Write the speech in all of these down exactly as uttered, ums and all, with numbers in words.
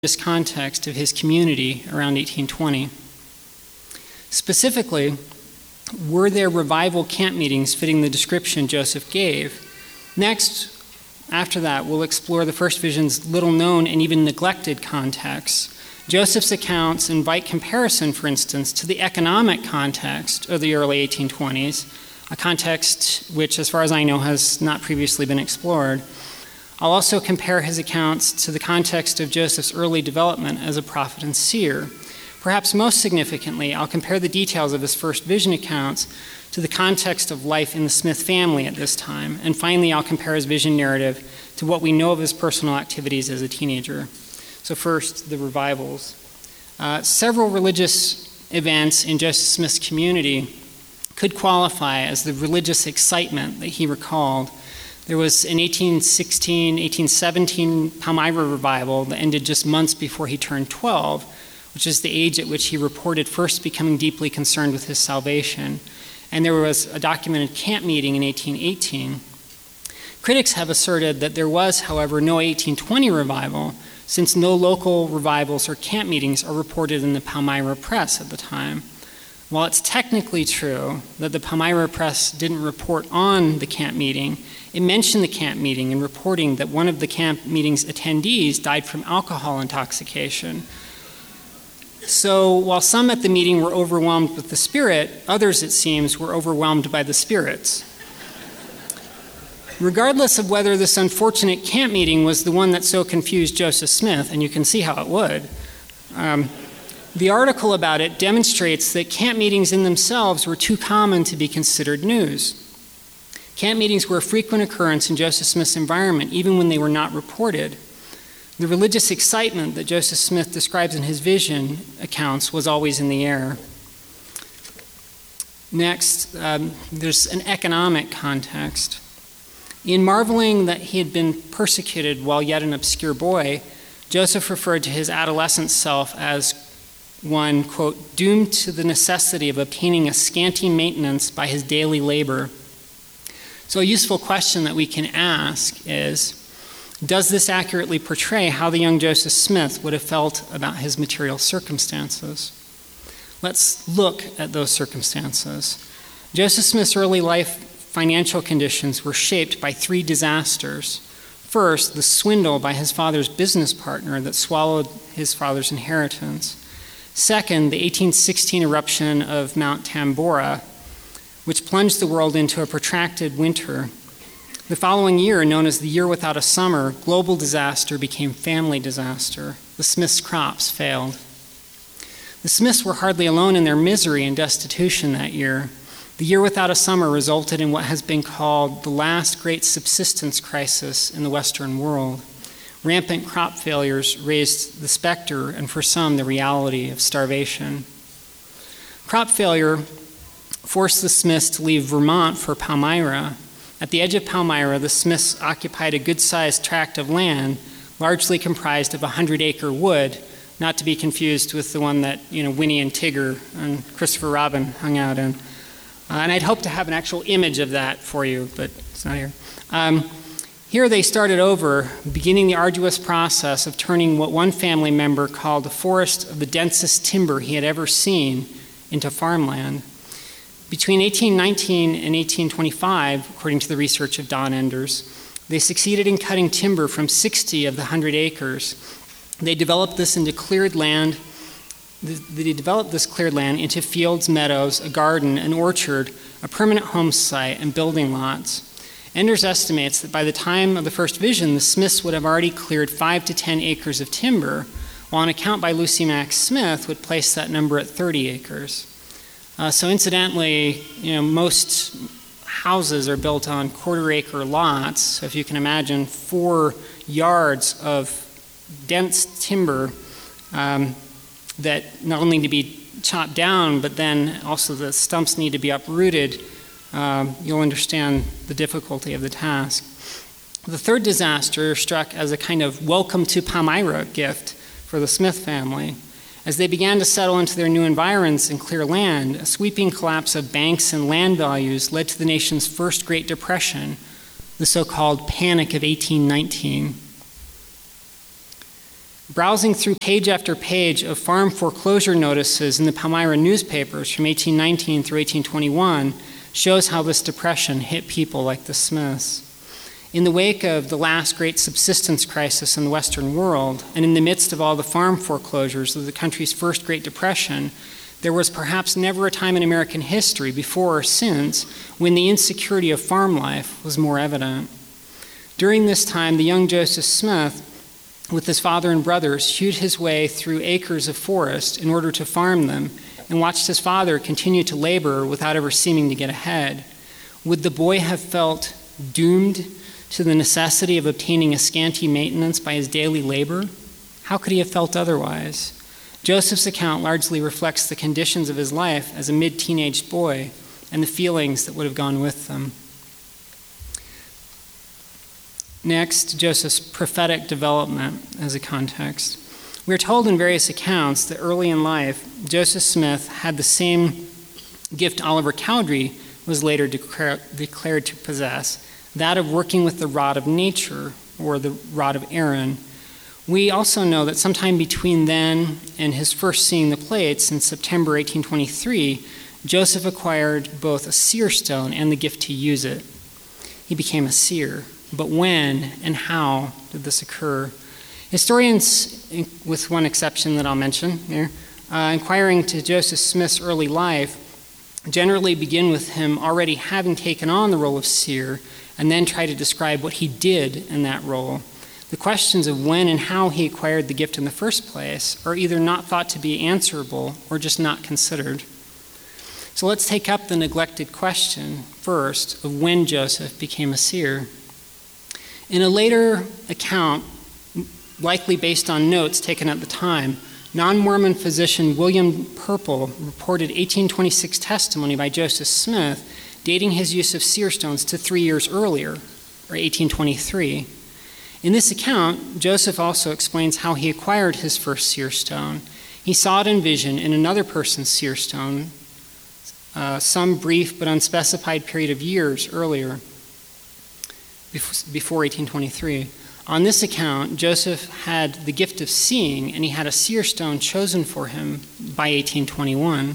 this context of his community around eighteen twenty. Specifically, were there revival camp meetings fitting the description Joseph gave? Next, after that, we'll explore the first vision's little-known and even neglected context. Joseph's accounts invite comparison, for instance, to the economic context of the early eighteen twenties, a context which, as far as I know, has not previously been explored. I'll also compare his accounts to the context of Joseph's early development as a prophet and seer. Perhaps most significantly, I'll compare the details of his first vision accounts to the context of life in the Smith family at this time. And finally, I'll compare his vision narrative to what we know of his personal activities as a teenager. So first, the revivals. Uh, several religious events in Joseph Smith's community could qualify as the religious excitement that he recalled. There was an eighteen sixteen, eighteen seventeen Palmyra revival that ended just months before he turned twelve, which is the age at which he reported first becoming deeply concerned with his salvation. And there was a documented camp meeting in eighteen eighteen. Critics have asserted that there was, however, no eighteen twenty revival, since no local revivals or camp meetings are reported in the Palmyra Press at the time. While it's technically true that the Palmyra Press didn't report on the camp meeting, it mentioned the camp meeting in reporting that one of the camp meeting's attendees died from alcohol intoxication. So while some at the meeting were overwhelmed with the Spirit, others, it seems, were overwhelmed by the spirits. Regardless of whether this unfortunate camp meeting was the one that so confused Joseph Smith, and you can see how it would, um, the article about it demonstrates that camp meetings in themselves were too common to be considered news. Camp meetings were a frequent occurrence in Joseph Smith's environment, even when they were not reported. The religious excitement that Joseph Smith describes in his vision accounts was always in the air. Next, um, there's an economic context. In marveling that he had been persecuted while yet an obscure boy, Joseph referred to his adolescent self as one, quote, doomed to the necessity of obtaining a scanty maintenance by his daily labor. So a useful question that we can ask is, does this accurately portray how the young Joseph Smith would have felt about his material circumstances? Let's look at those circumstances. Joseph Smith's early life financial conditions were shaped by three disasters. First, the swindle by his father's business partner that swallowed his father's inheritance. Second, the eighteen sixteen eruption of Mount Tambora, which plunged the world into a protracted winter. The following year, known as the Year Without a Summer, global disaster became family disaster. The Smiths' crops failed. The Smiths were hardly alone in their misery and destitution that year. The Year Without a Summer resulted in what has been called the last great subsistence crisis in the Western world. Rampant crop failures raised the specter, and for some, the reality of starvation. Crop failure forced the Smiths to leave Vermont for Palmyra. At the edge of Palmyra, the Smiths occupied a good-sized tract of land, largely comprised of a hundred-acre wood, not to be confused with the one that, you know, Winnie and Tigger and Christopher Robin hung out in. Uh, and I'd hope to have an actual image of that for you, but it's not here. Um, Here they started over, beginning the arduous process of turning what one family member called a forest of the densest timber he had ever seen into farmland. Between eighteen nineteen and eighteen twenty-five, according to the research of Don Enders, they succeeded in cutting timber from sixty of the one hundred acres. They developed this into cleared land. They developed this cleared land into fields, meadows, a garden, an orchard, a permanent home site, and building lots. Enders estimates that by the time of the first vision, the Smiths would have already cleared five to ten acres of timber, while an account by Lucy Mack Smith would place that number at thirty acres. Uh, so incidentally, you know, most houses are built on quarter-acre lots. So if you can imagine four yards of dense timber um, that not only need to be chopped down, but then also the stumps need to be uprooted, Um, you'll understand the difficulty of the task. The third disaster struck as a kind of welcome to Palmyra gift for the Smith family. As they began to settle into their new environs and clear land, a sweeping collapse of banks and land values led to the nation's first Great Depression, the so-called Panic of eighteen nineteen. Browsing through page after page of farm foreclosure notices in the Palmyra newspapers from eighteen nineteen through eighteen twenty-one shows how this depression hit people like the Smiths. In the wake of the last great subsistence crisis in the Western world, and in the midst of all the farm foreclosures of the country's first Great Depression, there was perhaps never a time in American history, before or since, when the insecurity of farm life was more evident. During this time, the young Joseph Smith, with his father and brothers, hewed his way through acres of forest in order to farm them, and watched his father continue to labor without ever seeming to get ahead. Would the boy have felt doomed to the necessity of obtaining a scanty maintenance by his daily labor? How could he have felt otherwise? Joseph's account largely reflects the conditions of his life as a mid-teenaged boy and the feelings that would have gone with them. Next, Joseph's prophetic development as a context. We are told in various accounts that early in life, Joseph Smith had the same gift Oliver Cowdery was later declare, declared to possess, that of working with the rod of nature, or the rod of Aaron. We also know that sometime between then and his first seeing the plates in September eighteen twenty-three, Joseph acquired both a seer stone and the gift to use it. He became a seer. But when and how did this occur? Historians, with one exception that I'll mention here, uh, inquiring to Joseph Smith's early life, generally begin with him already having taken on the role of seer, and then try to describe what he did in that role. The questions of when and how he acquired the gift in the first place are either not thought to be answerable or just not considered. So let's take up the neglected question first of when Joseph became a seer. In a later account, likely based on notes taken at the time, non-Mormon physician William Purple reported eighteen twenty-six testimony by Joseph Smith dating his use of seer stones to three years earlier, or eighteen twenty-three. In this account, Joseph also explains how he acquired his first seer stone. He saw it in vision in another person's seer stone, uh, some brief but unspecified period of years earlier, before eighteen twenty-three. On this account, Joseph had the gift of seeing, and he had a seer stone chosen for him by eighteen twenty-one.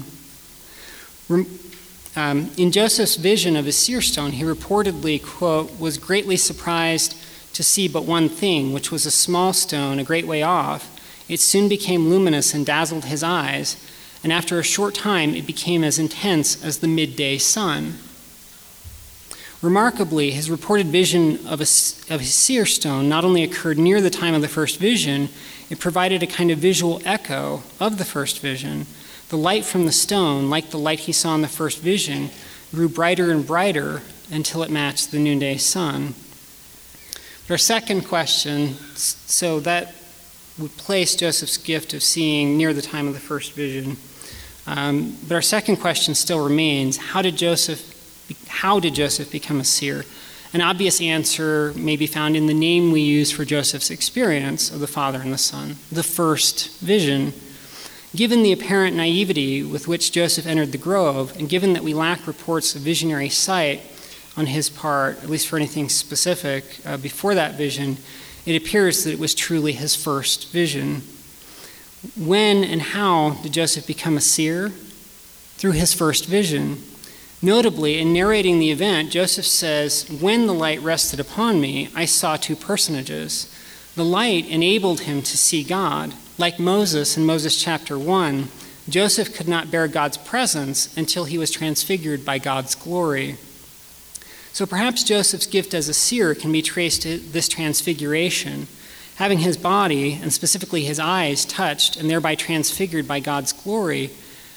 Um, in Joseph's vision of his seer stone, he reportedly, quote, was greatly surprised to see but one thing, which was a small stone a great way off. It soon became luminous and dazzled his eyes, and after a short time it became as intense as the midday sun. Remarkably, his reported vision of, a, of his seer stone not only occurred near the time of the first vision, it provided a kind of visual echo of the first vision. The light from the stone, like the light he saw in the first vision, grew brighter and brighter until it matched the noonday sun. But our second question, so that would place Joseph's gift of seeing near the time of the first vision. Um, but our second question still remains, how did Joseph How did Joseph become a seer? An obvious answer may be found in the name we use for Joseph's experience of the Father and the Son, the first vision. Given the apparent naivety with which Joseph entered the grove, and given that we lack reports of visionary sight on his part, at least for anything specific, uh, before that vision, it appears that it was truly his first vision. When and how did Joseph become a seer? Through his first vision. Notably, in narrating the event, Joseph says, "When the light rested upon me, I saw two personages." The light enabled him to see God. Like Moses in Moses chapter one, Joseph could not bear God's presence until he was transfigured by God's glory. So perhaps Joseph's gift as a seer can be traced to this transfiguration, having his body, and specifically his eyes, touched and thereby transfigured by God's glory,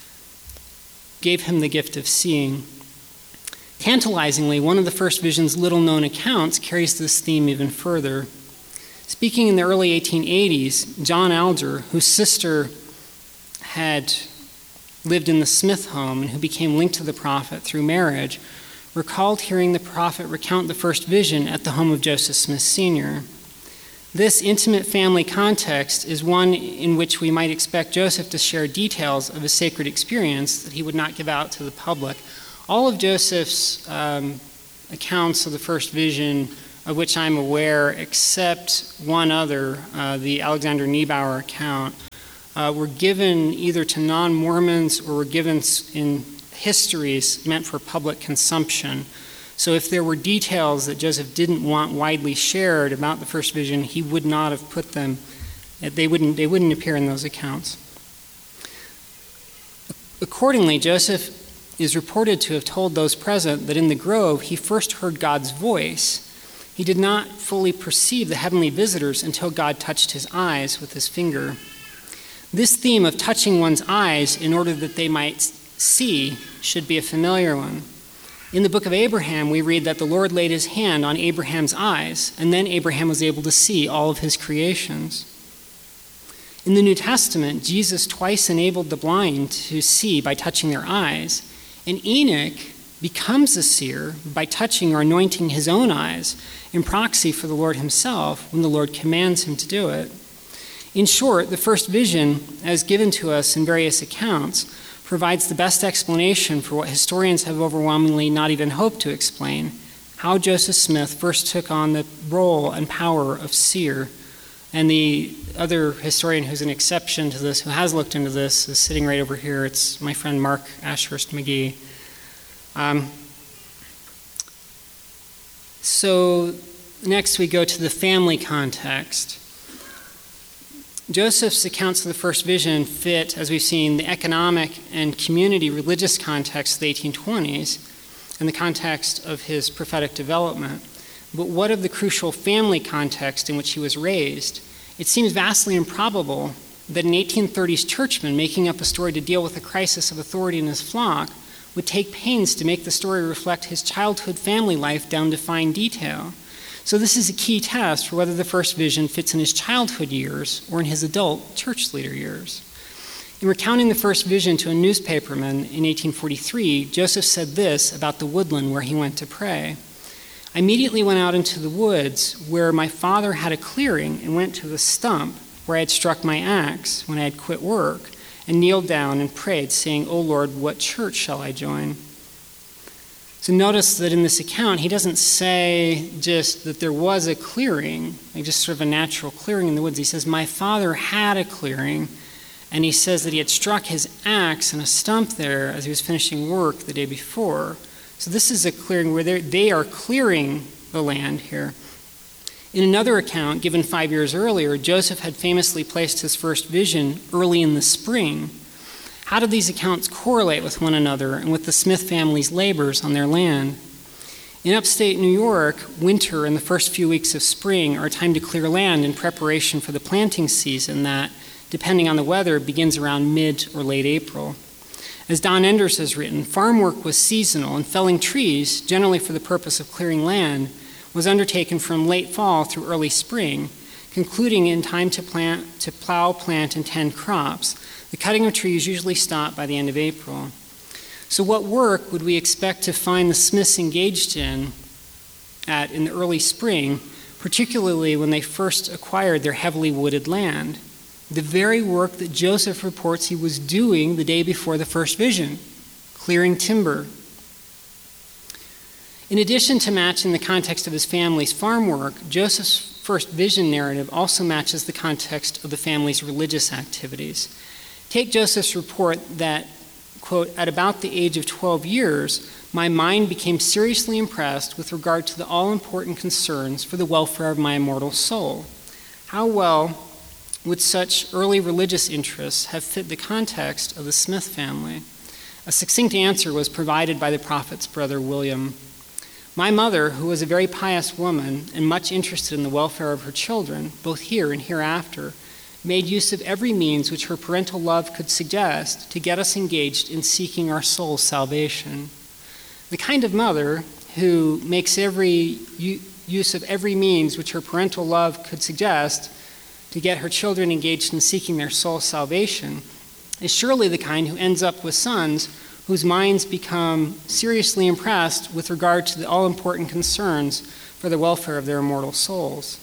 gave him the gift of seeing. Tantalizingly, one of the first vision's little-known accounts carries this theme even further. Speaking in the early eighteen eighties, John Alger, whose sister had lived in the Smith home and who became linked to the prophet through marriage, recalled hearing the prophet recount the first vision at the home of Joseph Smith Senior This intimate family context is one in which we might expect Joseph to share details of his sacred experience that he would not give out to the public. All of Joseph's um, accounts of the first vision of which I'm aware, except one other, uh, the Alexander Niebauer account, uh, were given either to non-Mormons or were given in histories meant for public consumption. So if there were details that Joseph didn't want widely shared about the first vision, he would not have put them, they wouldn't, they wouldn't appear in those accounts. Accordingly, Joseph is reported to have told those present that in the grove he first heard God's voice. He did not fully perceive the heavenly visitors until God touched his eyes with his finger. This theme of touching one's eyes in order that they might see should be a familiar one. In the book of Abraham, we read that the Lord laid his hand on Abraham's eyes, and then Abraham was able to see all of his creations. In the New Testament, Jesus twice enabled the blind to see by touching their eyes, and Enoch becomes a seer by touching or anointing his own eyes in proxy for the Lord himself when the Lord commands him to do it. In short, the first vision, as given to us in various accounts, provides the best explanation for what historians have overwhelmingly not even hoped to explain, how Joseph Smith first took on the role and power of seer. And the other historian who's an exception to this, who has looked into this, is sitting right over here. It's my friend Mark Ashurst McGee. Um, so next we go to the family context. Joseph's accounts of the first vision fit, as we've seen, the economic and community religious context of the eighteen twenties and the context of his prophetic development. But what of the crucial family context in which he was raised? It seems vastly improbable that an eighteen thirties churchman making up a story to deal with the crisis of authority in his flock would take pains to make the story reflect his childhood family life down to fine detail. So this is a key test for whether the first vision fits in his childhood years or in his adult church leader years. In recounting the first vision to a newspaperman in eighteen forty-three, Joseph said this about the woodland where he went to pray. I immediately went out into the woods where my father had a clearing and went to the stump where I had struck my axe when I had quit work and kneeled down and prayed, saying, O Lord, what church shall I join? So notice that in this account, he doesn't say just that there was a clearing, like just sort of a natural clearing in the woods. He says, my father had a clearing, and he says that he had struck his axe in a stump there as he was finishing work the day before. So this is a clearing where they are clearing the land here. In another account, given five years earlier, Joseph had famously placed his first vision early in the spring. How do these accounts correlate with one another and with the Smith family's labors on their land? In upstate New York, winter and the first few weeks of spring are a time to clear land in preparation for the planting season that, depending on the weather, begins around mid or late April. As Don Enders has written, farm work was seasonal, and felling trees, generally for the purpose of clearing land, was undertaken from late fall through early spring, concluding in time to plant, to plow, plant, and tend crops. The cutting of trees usually stopped by the end of April. So what work would we expect to find the Smiths engaged in at in the early spring, particularly when they first acquired their heavily wooded land? The very work that Joseph reports he was doing the day before the first vision, clearing timber. In addition to matching the context of his family's farm work, Joseph's first vision narrative also matches the context of the family's religious activities. Take Joseph's report that, quote, at about the age of twelve years, my mind became seriously impressed with regard to the all-important concerns for the welfare of my immortal soul. How well would such early religious interests have fit the context of the Smith family? A succinct answer was provided by the prophet's brother William. My mother, who was a very pious woman and much interested in the welfare of her children, both here and hereafter, made use of every means which her parental love could suggest to get us engaged in seeking our soul's salvation. The kind of mother who makes every use of every means which her parental love could suggest to get her children engaged in seeking their soul's salvation is surely the kind who ends up with sons whose minds become seriously impressed with regard to the all-important concerns for the welfare of their immortal souls.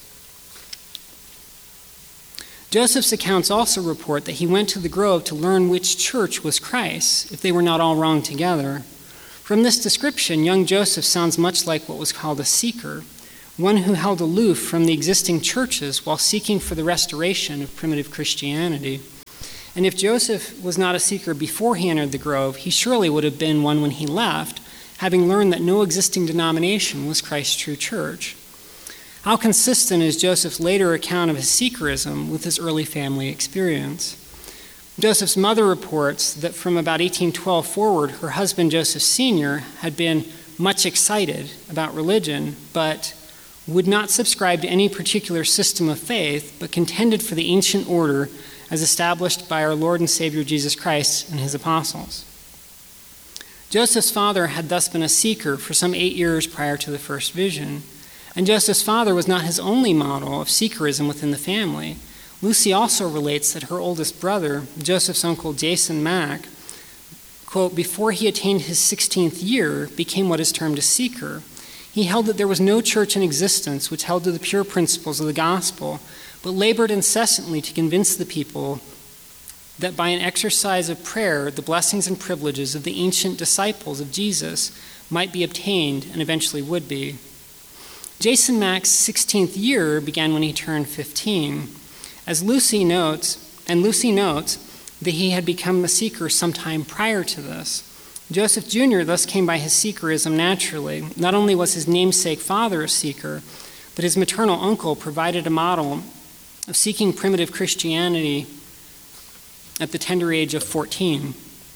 Joseph's accounts also report that he went to the grove to learn which church was Christ's, if they were not all wrong together. From this description, young Joseph sounds much like what was called a seeker. one who held aloof from the existing churches while seeking for the restoration of primitive Christianity. And if Joseph was not a seeker before he entered the grove, he surely would have been one when he left, having learned that no existing denomination was Christ's true church. How consistent is Joseph's later account of his seekerism with his early family experience? Joseph's mother reports that from about eighteen twelve forward, her husband Joseph Senior had been much excited about religion, but would not subscribe to any particular system of faith, but contended for the ancient order as established by our Lord and Savior Jesus Christ and his apostles. Joseph's father had thus been a seeker for some eight years prior to the first vision, and Joseph's father was not his only model of seekerism within the family. Lucy also relates that her oldest brother, Joseph's uncle Jason Mack, quote, before he attained his sixteenth year, became what is termed a seeker. He held that there was no church in existence which held to the pure principles of the gospel, but labored incessantly to convince the people that by an exercise of prayer, the blessings and privileges of the ancient disciples of Jesus might be obtained and eventually would be. Jason Mack's sixteenth year began when he turned fifteen. As Lucy notes, and Lucy notes that he had become a seeker sometime prior to this. Joseph Junior thus came by his seekerism naturally. Not only was his namesake father a seeker, but his maternal uncle provided a model of seeking primitive Christianity at the tender age of fourteen.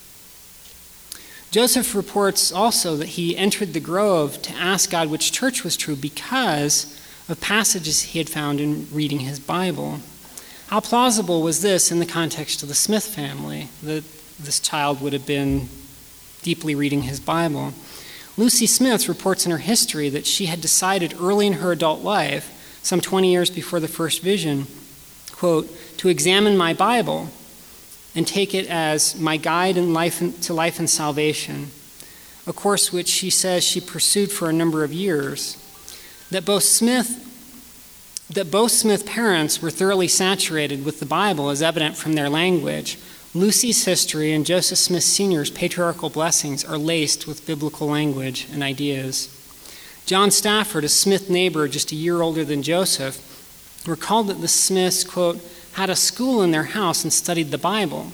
Joseph reports also that he entered the grove to ask God which church was true because of passages he had found in reading his Bible. How plausible was this in the context of the Smith family, that this child would have been deeply reading his Bible? Lucy Smith reports in her history that she had decided early in her adult life, some twenty years before the first vision, quote, to examine my Bible and take it as my guide in life and, to life and salvation, a course which she says she pursued for a number of years. That both Smith, that both Smith parents were thoroughly saturated with the Bible is evident from their language. Lucy's history and Joseph Smith Senior's patriarchal blessings are laced with biblical language and ideas. John Stafford, a Smith neighbor just a year older than Joseph, recalled that the Smiths, quote, had a school in their house and studied the Bible,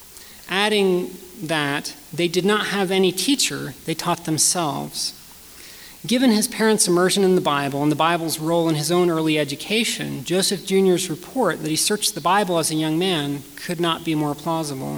adding that they did not have any teacher, they taught themselves. Given his parents' immersion in the Bible and the Bible's role in his own early education, Joseph Junior's report that he searched the Bible as a young man could not be more plausible.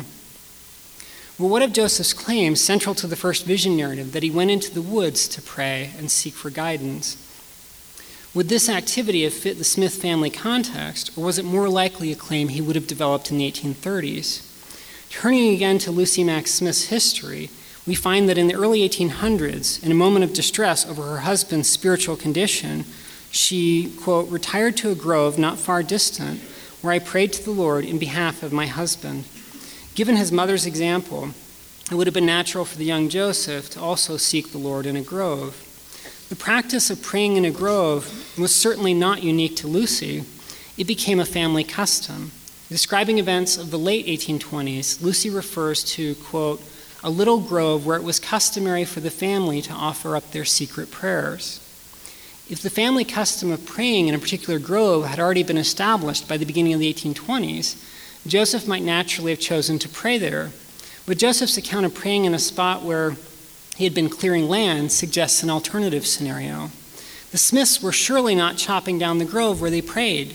Well, what of Joseph's claim, central to the first vision narrative, that he went into the woods to pray and seek for guidance? Would this activity have fit the Smith family context, or was it more likely a claim he would have developed in the eighteen thirties? Turning again to Lucy Mack Smith's history, we find that in the early eighteen hundreds, in a moment of distress over her husband's spiritual condition, she, quote, retired to a grove not far distant, where I prayed to the Lord in behalf of my husband. Given his mother's example, it would have been natural for the young Joseph to also seek the Lord in a grove. The practice of praying in a grove was certainly not unique to Lucy. It became a family custom. Describing events of the late eighteen twenties, Lucy refers to, quote, a little grove where it was customary for the family to offer up their secret prayers. If the family custom of praying in a particular grove had already been established by the beginning of the eighteen twenties, Joseph might naturally have chosen to pray there. But Joseph's account of praying in a spot where he had been clearing land suggests an alternative scenario. The Smiths were surely not chopping down the grove where they prayed.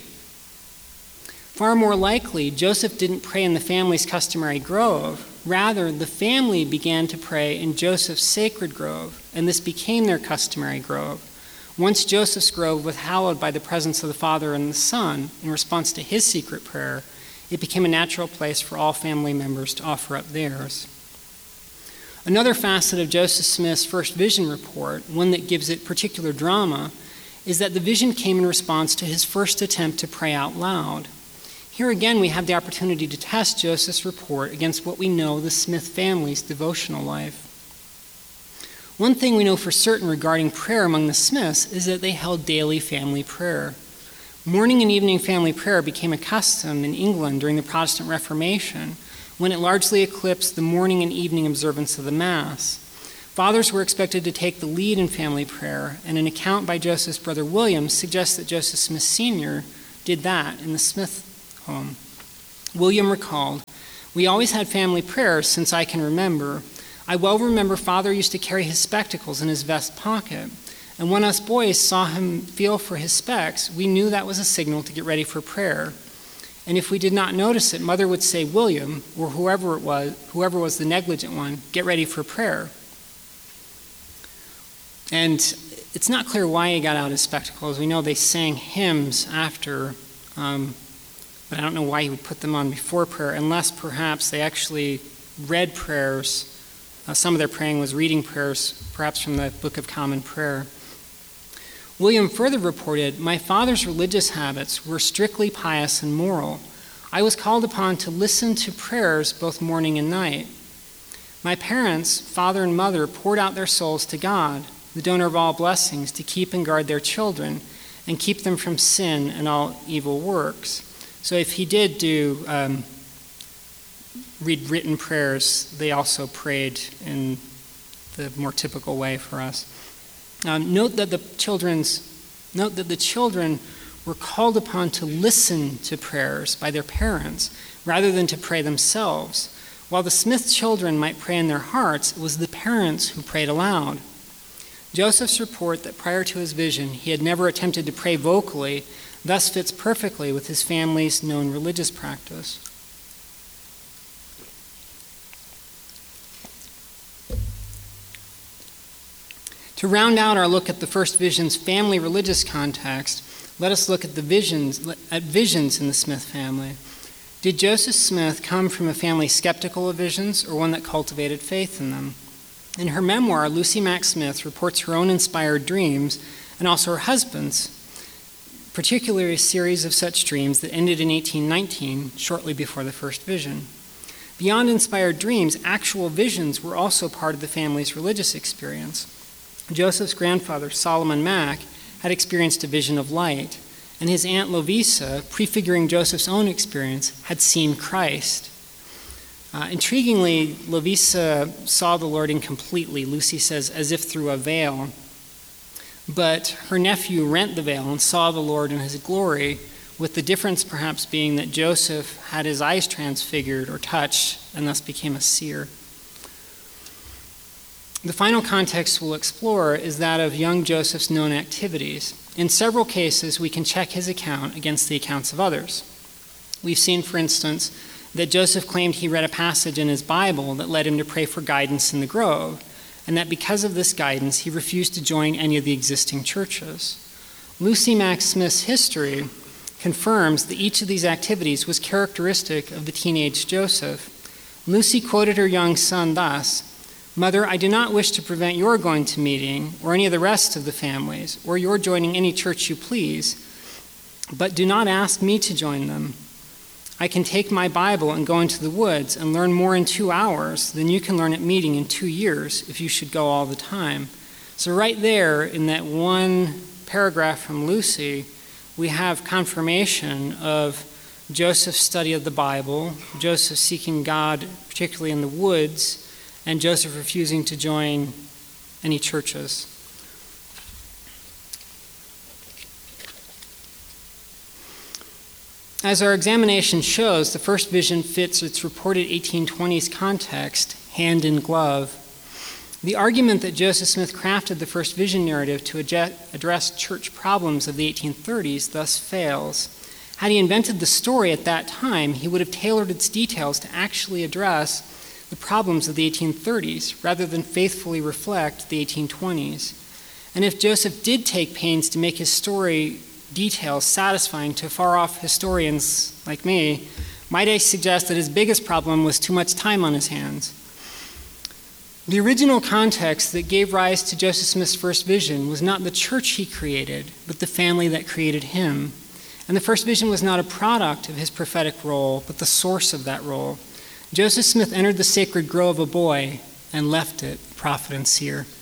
Far more likely, Joseph didn't pray in the family's customary grove. Rather, the family began to pray in Joseph's sacred grove, and this became their customary grove. Once Joseph's grove was hallowed by the presence of the Father and the Son in response to his secret prayer, it became a natural place for all family members to offer up theirs. Another facet of Joseph Smith's first vision report, one that gives it particular drama, is that the vision came in response to his first attempt to pray out loud. Here again, we have the opportunity to test Joseph's report against what we know the Smith family's devotional life. One thing we know for certain regarding prayer among the Smiths is that they held daily family prayer. Morning and evening family prayer became a custom in England during the Protestant Reformation, when it largely eclipsed the morning and evening observance of the Mass. Fathers were expected to take the lead in family prayer, and an account by Joseph's brother William suggests that Joseph Smith Senior did that in the Smith home. William recalled, "We always had family prayers since I can remember. I well remember Father used to carry his spectacles in his vest pocket, and when us boys saw him feel for his specs, we knew that was a signal to get ready for prayer. And if we did not notice it, Mother would say, 'William,' or whoever it was, whoever was the negligent one, 'get ready for prayer.'" And it's not clear why he got out his spectacles. We know they sang hymns after, um, but I don't know why he would put them on before prayer, unless perhaps they actually read prayers. Uh, some of their praying was reading prayers, perhaps from the Book of Common Prayer. William further reported, "My father's religious habits were strictly pious and moral. I was called upon to listen to prayers both morning and night. My parents, father and mother, poured out their souls to God, the donor of all blessings, to keep and guard their children and keep them from sin and all evil works." So if he did do um, read written prayers, they also prayed in the more typical way for us. Um, note that the children's note that the children were called upon to listen to prayers by their parents rather than to pray themselves. While the Smith children might pray in their hearts, it was the parents who prayed aloud. Joseph's report that prior to his vision he had never attempted to pray vocally thus fits perfectly with his family's known religious practice. To round out our look at the first vision's family religious context, let us look at the visions at visions in the Smith family. Did Joseph Smith come from a family skeptical of visions, or one that cultivated faith in them? In her memoir, Lucy Mack Smith reports her own inspired dreams and also her husband's, particularly a series of such dreams that ended in eighteen nineteen, shortly before the first vision. Beyond inspired dreams, actual visions were also part of the family's religious experience. Joseph's grandfather, Solomon Mack, had experienced a vision of light, and his aunt Lovisa, prefiguring Joseph's own experience, had seen Christ. Uh, intriguingly, Lovisa saw the Lord incompletely, Lucy says, as if through a veil. But her nephew rent the veil and saw the Lord in his glory, with the difference perhaps being that Joseph had his eyes transfigured or touched and thus became a seer. The final context we'll explore is that of young Joseph's known activities. In several cases, we can check his account against the accounts of others. We've seen, for instance, that Joseph claimed he read a passage in his Bible that led him to pray for guidance in the Grove, and that because of this guidance, he refused to join any of the existing churches. Lucy Mack Smith's history confirms that each of these activities was characteristic of the teenage Joseph. Lucy quoted her young son thus, "Mother, I do not wish to prevent your going to meeting or any of the rest of the families, or your joining any church you please, but do not ask me to join them. I can take my Bible and go into the woods and learn more in two hours than you can learn at meeting in two years if you should go all the time." So right there in that one paragraph from Lucy, we have confirmation of Joseph's study of the Bible, Joseph seeking God, particularly in the woods, and Joseph refusing to join any churches. As our examination shows, the first vision fits its reported eighteen twenties context, hand in glove. The argument that Joseph Smith crafted the first vision narrative to address church problems of the eighteen thirties thus fails. Had he invented the story at that time, he would have tailored its details to actually address the problems of the eighteen thirties rather than faithfully reflect the eighteen twenties. And if Joseph did take pains to make his story details satisfying to far-off historians like me, might I suggest that his biggest problem was too much time on his hands. The original context that gave rise to Joseph Smith's first vision was not the church he created, but the family that created him. And the first vision was not a product of his prophetic role, but the source of that role. Joseph Smith entered the sacred grove a boy and left it a prophet and seer.